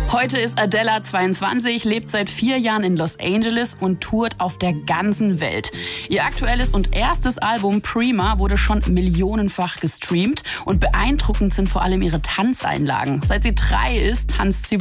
Heute ist Adela 22, lebt seit 4 Jahren in Los Angeles und tourt auf der ganzen Welt. Ihr aktuelles und erstes Album Prima wurde schon millionenfach gestreamt und beeindruckend sind vor allem ihre Tanzeinlagen. Seit sie 3 ist, tanzt sie